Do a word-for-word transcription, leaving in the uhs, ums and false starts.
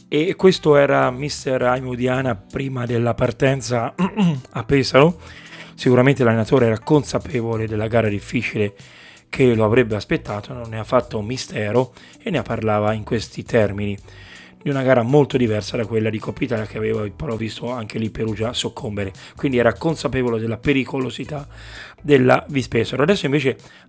E questo era mister Aimo Diana prima della partenza a Pesaro. Sicuramente l'allenatore era consapevole della gara difficile che lo avrebbe aspettato, non ne ha fatto un mistero e ne parlava in questi termini, di una gara molto diversa da quella di Coppa Italia che aveva però visto anche lì Perugia soccombere, quindi era consapevole della pericolosità della Vispesaro. Adesso invece